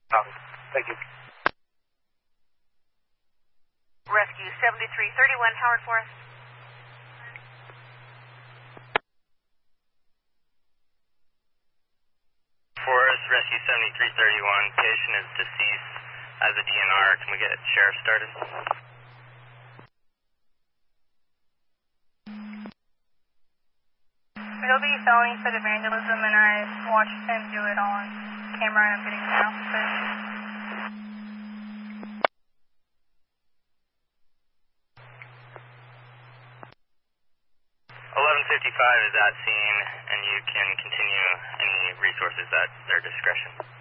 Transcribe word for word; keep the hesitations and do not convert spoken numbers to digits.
Copy. Thank you. Rescue seventy-three thirty-one, Howard Forest. Forest, Rescue seventy-three thirty-one. Patient is deceased as a D N R. Can we get sheriff started? It'll be felony for the vandalism, and I watched him do it on camera, and I'm getting an outfit. eleven fifty-five is at scene, and you can continue any resources at their discretion.